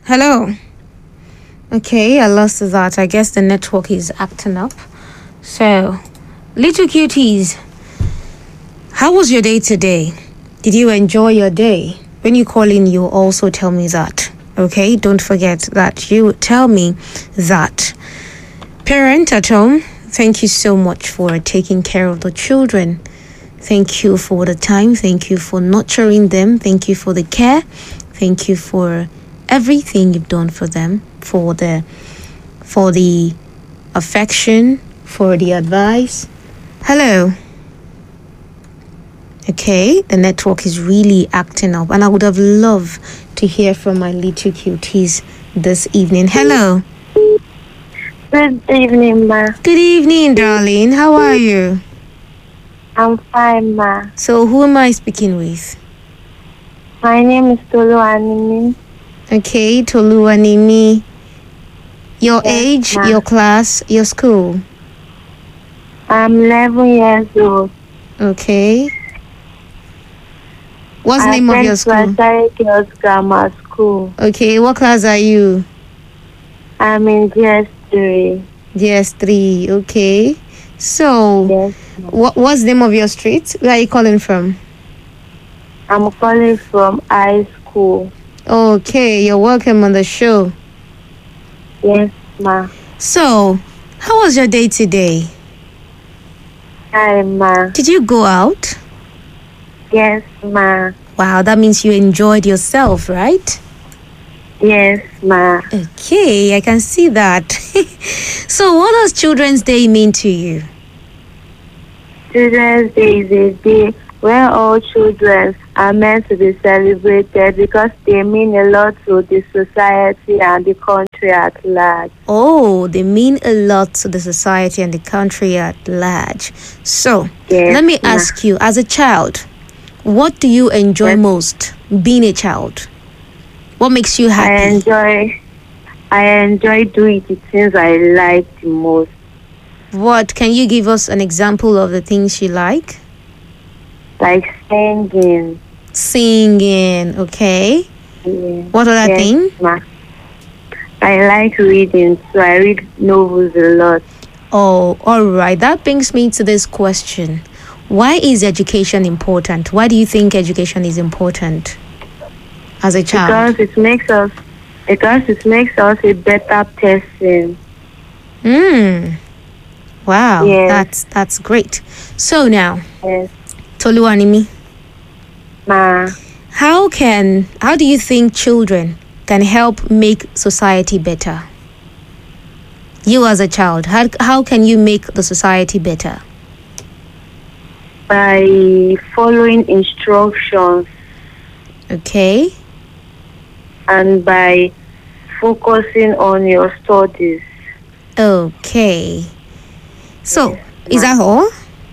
Hello. Okay, I lost that. I guess the network is acting up. So, little cuties, how was your day today? Did you enjoy your day? When you call in, you also tell me that. Okay, don't forget that you tell me that. Parent at home, thank you so much for taking care of the children. Thank you for the time. Thank you for nurturing them. Thank you for the care. Thank you for everything you've done for them, for the affection, for the advice. Hello. Okay, the network is really acting up, and I would have loved to hear from my little cuties this evening. Hello. Good evening, ma. Good evening, darling. How are you? I'm fine, ma. So, who am I speaking with? My name is Tolu Animi. Okay, Toluwanimi. Your Yes, age, ma. your class, your school. I'm 11 years old. Okay. What's the name of your school? Attend Girls Grammar School. Okay, what class are you? I'm in GS3. GS3, okay. So, Yes, ma. what's the name of your street? Where are you calling from? I'm calling from high school. Okay, you're welcome on the show. Yes, ma. So, how was your day today? Hi, ma. Did you go out? Yes, ma. Wow, that means you enjoyed yourself, right? Yes, ma. Okay, I can see that. So, what does Children's Day mean to you? Children's Day is a day where all children are meant to be celebrated because they mean a lot to the society and the country at large. Oh, they mean a lot to the society and the country at large. So, Yes, let me ma. ask you, as a child, what do you enjoy Yes. most being a child? What makes you I happy? enjoy doing the things I like the most. What can you give us an example of the things you like? Like singing. Singing, okay. Yeah. What other Yes, thing? ma. I like reading, so I read novels a lot. Oh, all right. That brings me to this question. Why is education important? Why do you think education is important as a child? Because it makes us a better person. Wow, Yes. that's great. So now, Yes, Toluwanimi, ma. how do you think children can help make society better? You as a child, how can you make the society better? By following instructions Okay. and by focusing on your studies. Okay. So, Yes, is that all?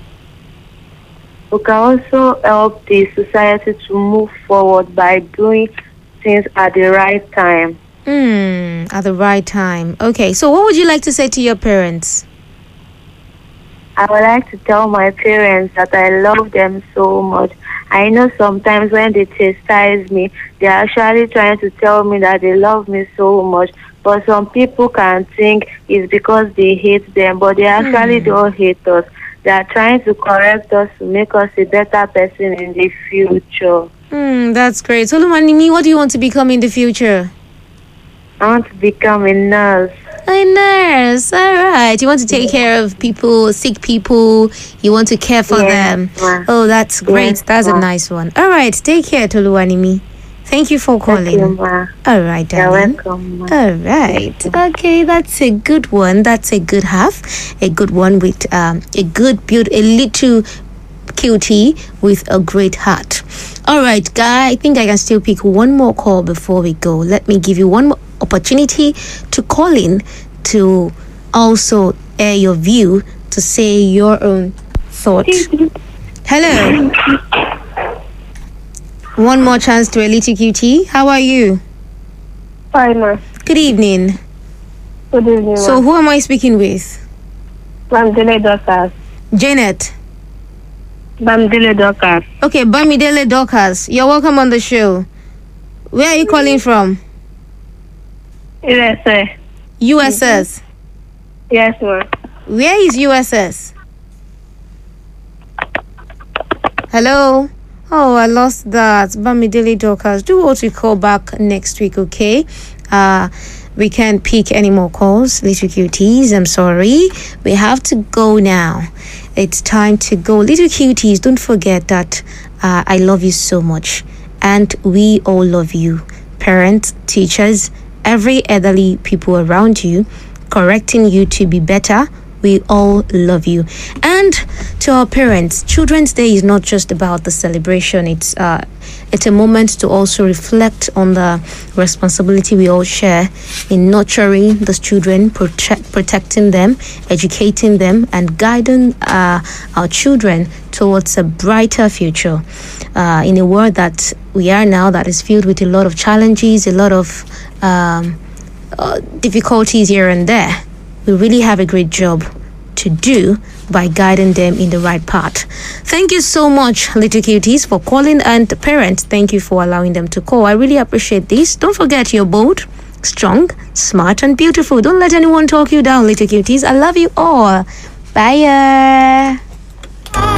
We can also help the society to move forward by doing things at the right time. At the right time. Okay, so what would you like to say to your parents? I would like to tell my parents that I love them so much. I know sometimes when they chastise me, they're actually trying to tell me that they love me so much. But some people can think it's because they hate them, but they actually don't hate us. They are trying to correct us to make us a better person in the future. That's great. Toluwanimi, what do you want to become in the future? I want to become a nurse. A nurse. All right. You want to take care of people, sick people. You want to care for Yes, them. ma. Oh, that's great. Yes, That's a ma. nice one. All right. Take care, Toluwanimi. Thank you for Thank you, calling. ma. All right, You're darling. welcome, ma. All right. Okay, that's a good one. That's a good half. A good one with a little cutie with a great heart. All right, guy. I think I can still pick one more call before we go. Let me give you one more opportunity to call in to also air your view, to say your own thoughts. Hello. One more chance to a little cutie. How are you? Fine, ma. Good evening. Good evening, So, who am I speaking with? Bamdele Dorcas. Janet. Bamdele Dorcas. Okay, Bamidele Dorcas. You're welcome on the show. Where are you calling from? Yes, sir. USS. Yes, ma'am. Where is USS? Hello? Oh, I lost that. Bamidele Dorcas. Do what we call back next week, okay? We can't pick any more calls, little cuties. I'm sorry. We have to go now. It's time to go. Little cuties, don't forget that I love you so much. And we all love you. Parents, teachers, every elderly people around you, correcting you to be better. We all love you. And to our parents, Children's Day is not just about the celebration. It's a moment to also reflect on the responsibility we all share in nurturing those children, protecting them, educating them, and guiding our children towards a brighter future. In a world that we are now that is filled with a lot of challenges, a lot of difficulties here and there, we really have a great job to do by guiding them in the right path. Thank you so much, little cuties, for calling, and parents, thank you for allowing them to call. I really appreciate this. Don't forget, you're bold, strong, smart, and beautiful. Don't let anyone talk you down, little cuties. I love you all. Bye.